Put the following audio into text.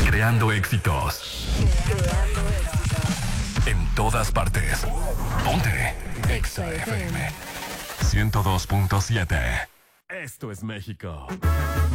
Creando éxitos. En todas partes. Ponte. Exa FM 102.7. Esto es México.